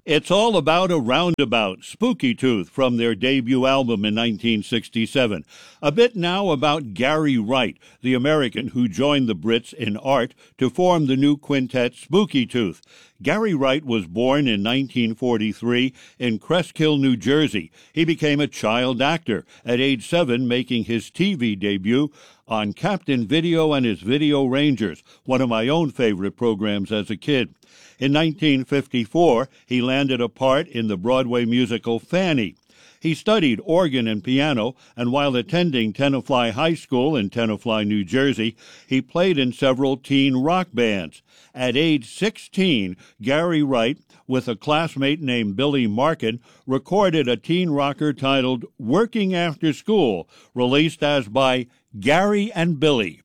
It's all about a roundabout, Spooky Tooth, from their debut album in 1967. A bit now about Gary Wright, the American who joined the Brits in art to form the new quintet Spooky Tooth. Gary Wright was born in 1943 in Cresskill, New Jersey. He became a child actor, at age 7 making his TV debut on Captain Video and his Video Rangers, one of my own favorite programs as a kid. In 1954, he landed a part in the Broadway musical Fanny. He studied organ and piano, and while attending Tenafly High School in Tenafly, New Jersey, he played in several teen rock bands. At age 16, Gary Wright, with a classmate named Billy Markin, recorded a teen rocker titled Working After School, released as by Gary and Billy.